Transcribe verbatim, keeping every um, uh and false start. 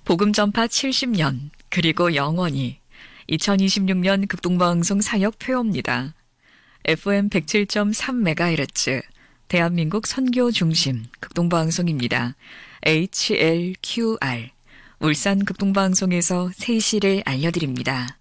복음 전파 칠십 년, 그리고 영원히 이천이십육 년 극동방송 사역 표어입니다. 에프엠 백칠 점 삼 메가헤르츠 대한민국 선교 중심 극동방송입니다. 에이치엘큐알 울산 극동방송에서 새 시를 알려드립니다.